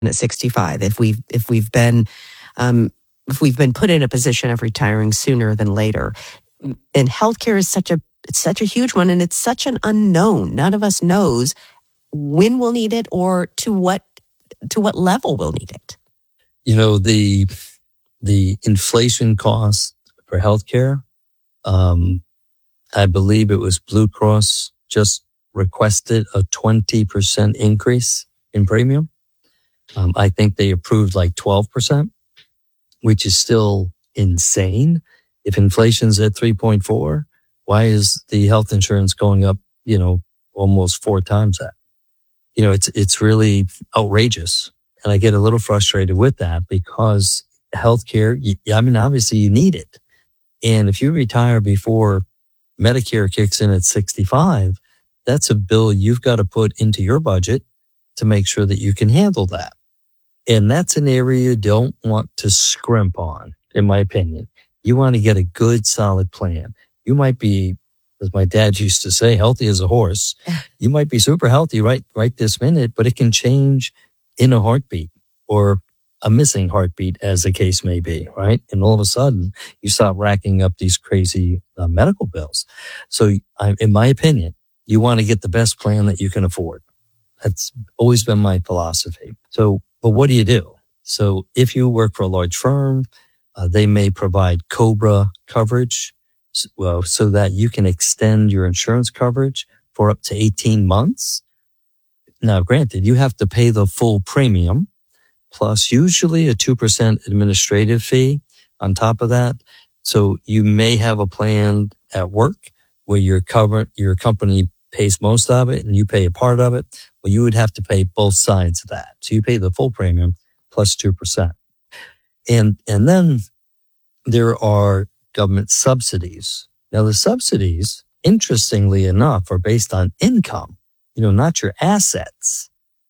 at 65. Um, if we've been put in a position of retiring sooner than later, and healthcare is it's such a huge one, and it's such an unknown. None of us knows when we'll need it or to what level we'll need it. You know, the inflation cost for healthcare, I believe it was Blue Cross just requested a 20% increase in premium. I think they approved like 12%, which is still insane. If inflation's at 3.4, why is the health insurance going up, almost 4 times that? It's really outrageous. And I get a little frustrated with that because healthcare, obviously you need it. And if you retire before Medicare kicks in at 65, that's a bill you've got to put into your budget to make sure that you can handle that. And that's an area you don't want to scrimp on, in my opinion. You want to get a good, solid plan. You might be, as my dad used to say, healthy as a horse. You might be super healthy right this minute, but it can change in a heartbeat or a missing heartbeat, as the case may be, right? And all of a sudden, you start racking up these crazy medical bills. So in my opinion, you want to get the best plan that you can afford. That's always been my philosophy. So, but what do you do? So if you work for a large firm, they may provide COBRA coverage, so that you can extend your insurance coverage for up to 18 months. Now, granted, you have to pay the full premium, plus usually a 2% administrative fee on top of that. So you may have a plan at work where your company pays most of it and you pay a part of it. Well, you would have to pay both sides of that. So you pay the full premium plus 2%. And then there are government subsidies. Now, the subsidies, interestingly enough, are based on income, not your assets.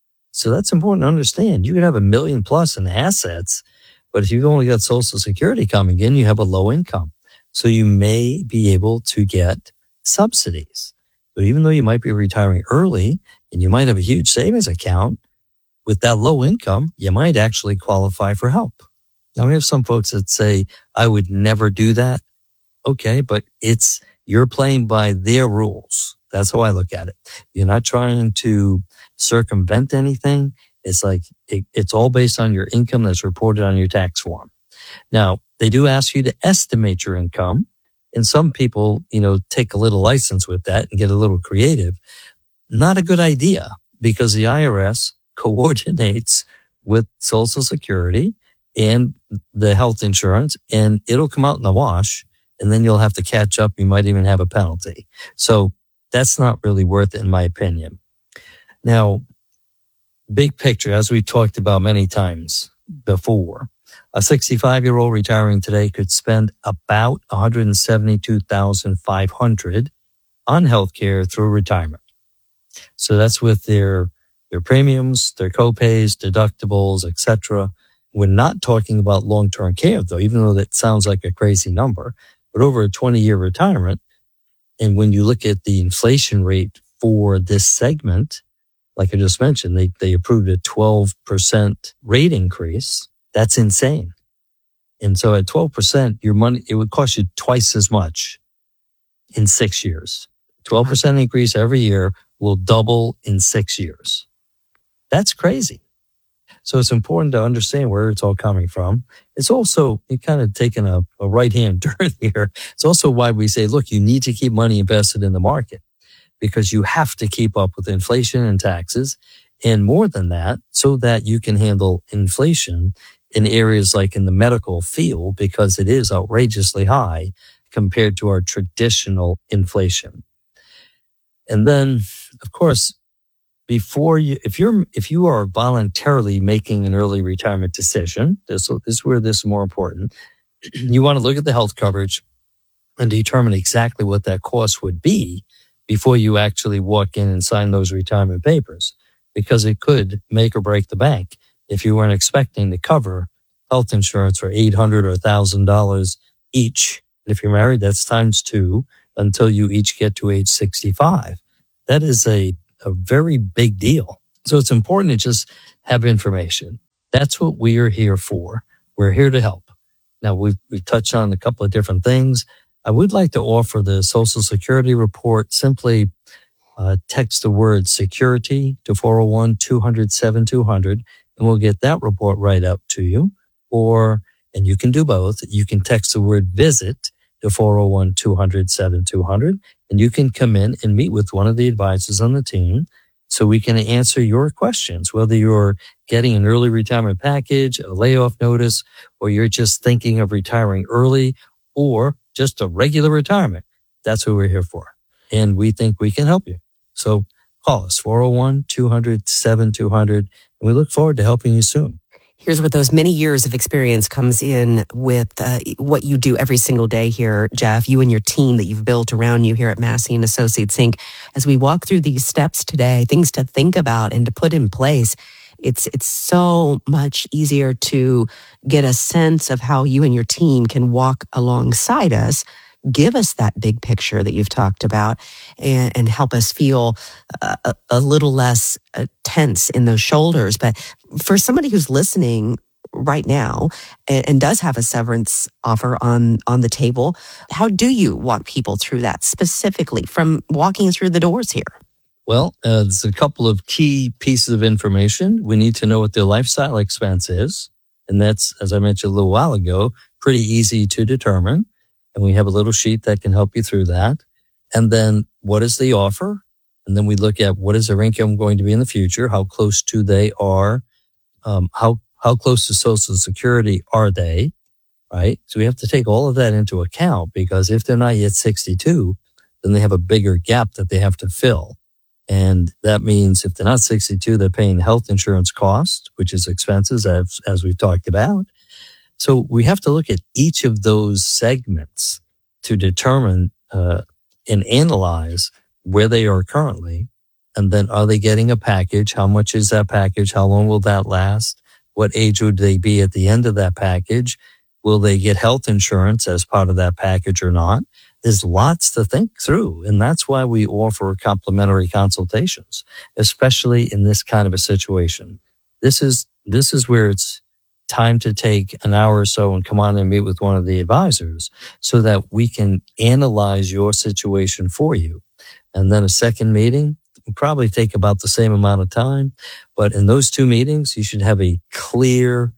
So that's important to understand. You could have $1 million plus in assets, but if you've only got Social Security coming in, you have a low income. So you may be able to get subsidies. But even though you might be retiring early and you might have a huge savings account, with that low income, you might actually qualify for help. Now, we have some folks that say, I would never do that. Okay, but you're playing by their rules. That's how I look at it. You're not trying to circumvent anything. It's like, it's all based on your income that's reported on your tax form. Now, they do ask you to estimate your income. And some people, take a little license with that and get a little creative. Not a good idea because the IRS coordinates with Social Security and the health insurance, and it'll come out in the wash, and then you'll have to catch up. You might even have a penalty. So that's not really worth it, in my opinion. Now, big picture, as we talked about many times before, a 65-year-old retiring today could spend about $172,500 on healthcare through retirement. So that's with their premiums, their copays, deductibles, etc. We're not talking about long-term care, though, even though that sounds like a crazy number. But over a 20-year retirement, and when you look at the inflation rate for this segment, like I just mentioned, they approved a 12% rate increase. That's insane. And so at 12%, your money, it would cost you twice as much in 6 years. 12% increase every year will double in 6 years. That's crazy. So it's important to understand where it's all coming from. It's also, you're kind of taking a right-hand turn here. It's also why we say, look, you need to keep money invested in the market because you have to keep up with inflation and taxes. And more than that, so that you can handle inflation in areas like in the medical field, because it is outrageously high compared to our traditional inflation. And then, of course, if you are voluntarily making an early retirement decision, this is where this is more important. You want to look at the health coverage and determine exactly what that cost would be before you actually walk in and sign those retirement papers, because it could make or break the bank if you weren't expecting to cover health insurance for $800 or $1,000 each. If you're married, that's times 2 until you each get to age 65. That is a very big deal. So it's important to just have information. That's what we are here for. We're here to help. Now, we've touched on a couple of different things. I would like to offer the Social Security report. Simply text the word security to 401-200-7200, and we'll get that report right up to you. And you can do both. You can text the word visit to 401-200-7200, and you can come in and meet with one of the advisors on the team so we can answer your questions, whether you're getting an early retirement package, a layoff notice, or you're just thinking of retiring early, or just a regular retirement. That's what we're here for. And we think we can help you. So call us, 401-200-7200, and we look forward to helping you soon. Here's what those many years of experience comes in with what you do every single day here, Jeff, you and your team that you've built around you here at Massey & Associates Inc. As we walk through these steps today, things to think about and to put in place, it's so much easier to get a sense of how you and your team can walk alongside us, give us that big picture that you've talked about, and help us feel a little less tense in those shoulders. But for somebody who's listening right now and does have a severance offer on the table, how do you walk people through that specifically from walking through the doors here? Well, there's a couple of key pieces of information. We need to know what their lifestyle expense is. And that's, as I mentioned a little while ago, pretty easy to determine. And we have a little sheet that can help you through that. And then what is the offer? And then we look at what is their income going to be in the future? How close to they are? How close to Social Security are they? Right? So we have to take all of that into account, because if they're not yet 62, then they have a bigger gap that they have to fill. And that means if they're not 62, they're paying health insurance costs, which is expenses, as we've talked about. So we have to look at each of those segments to determine and analyze where they are currently. And then, are they getting a package? How much is that package? How long will that last? What age would they be at the end of that package? Will they get health insurance as part of that package or not? There's lots to think through. And that's why we offer complimentary consultations, especially in this kind of a situation. This is where it's time to take an hour or so and come on and meet with one of the advisors so that we can analyze your situation for you. And then a second meeting will probably take about the same amount of time. But in those two meetings, you should have a clear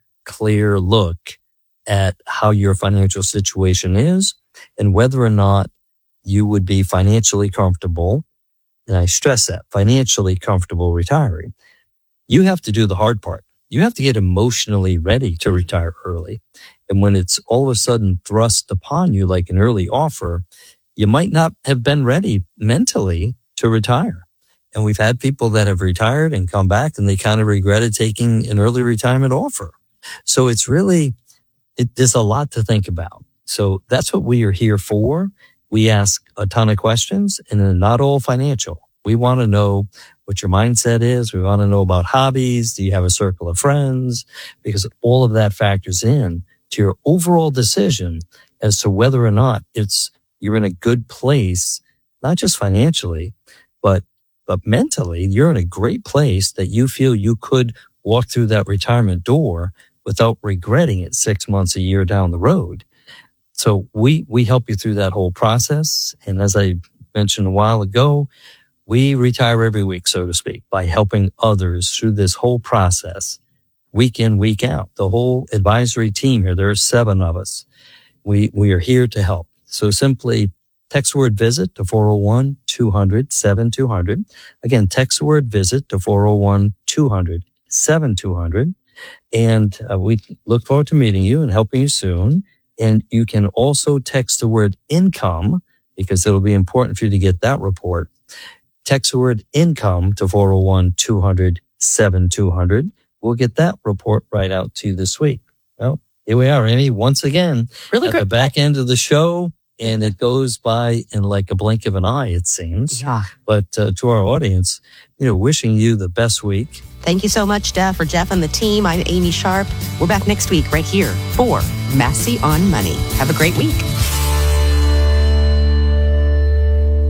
look at how your financial situation is and whether or not you would be financially comfortable. And I stress that, financially comfortable retiring. You have to do the hard part. You have to get emotionally ready to retire early. And when it's all of a sudden thrust upon you like an early offer, you might not have been ready mentally to retire. And we've had people that have retired and come back and they kind of regretted taking an early retirement offer. So it's really, there's a lot to think about. So that's what we are here for. We ask a ton of questions, and they're not all financial. We want to know what your mindset is. We want to know about hobbies. Do you have a circle of friends? Because all of that factors in to your overall decision as to whether or not you're in a good place, not just financially, but mentally. You're in a great place that you feel you could walk through that retirement door without regretting it 6 months, a year down the road. So we help you through that whole process. And as I mentioned a while ago, we retire every week, so to speak, by helping others through this whole process, week in, week out. The whole advisory team here, there are 7 of us. We are here to help. So simply text the word visit to 401-200-7200. Again, text the word visit to 401-200-7200. And we look forward to meeting you and helping you soon. And you can also text the word income, because it'll be important for you to get that report. Text the word income to 401-200-7200. We'll get that report right out to you this week. Well, here we are, Amy, once again, really at the back end of the show. And it goes by in like a blink of an eye, it seems. Yeah. But to our audience, wishing you the best week. Thank you so much, Jeff. For Jeff and the team, I'm Amy Sharp. We're back next week right here for Massey on Money. Have a great week.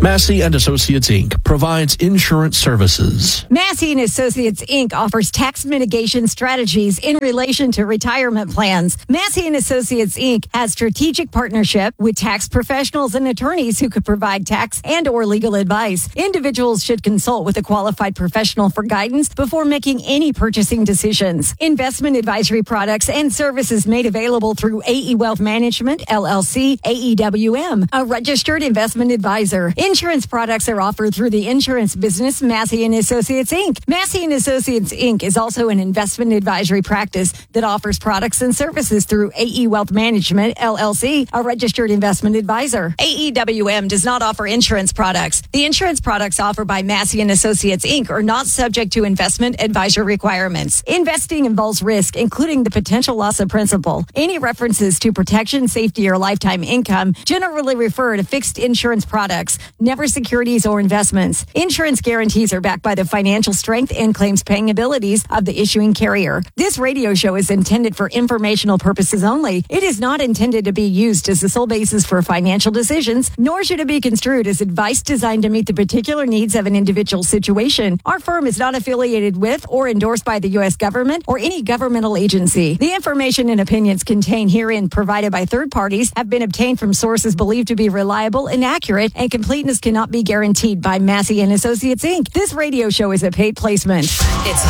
Massey and Associates, Inc. provides insurance services. Massey and Associates, Inc. offers tax mitigation strategies in relation to retirement plans. Massey and Associates, Inc. has strategic partnership with tax professionals and attorneys who could provide tax and or legal advice. Individuals should consult with a qualified professional for guidance before making any purchasing decisions. Investment advisory products and services made available through AE Wealth Management, LLC, AEWM, a registered investment advisor. Insurance products are offered through the insurance business Massey and Associates, Inc. Massey and Associates, Inc. is also an investment advisory practice that offers products and services through AE Wealth Management, LLC, a registered investment advisor. AEWM does not offer insurance products. The insurance products offered by Massey and Associates, Inc. are not subject to investment advisor requirements. Investing involves risk, including the potential loss of principal. Any references to protection, safety, or lifetime income generally refer to fixed insurance products, never securities or investments. Insurance guarantees are backed by the financial strength and claims paying abilities of the issuing carrier. This radio show is intended for informational purposes only. It is not intended to be used as the sole basis for financial decisions, nor should it be construed as advice designed to meet the particular needs of an individual situation. Our firm is not affiliated with or endorsed by the U.S. government or any governmental agency. The information and opinions contained herein provided by third parties have been obtained from sources believed to be reliable and accurate, and completeness cannot be guaranteed by Massey and Associates, Inc. This radio show is a paid placement. It's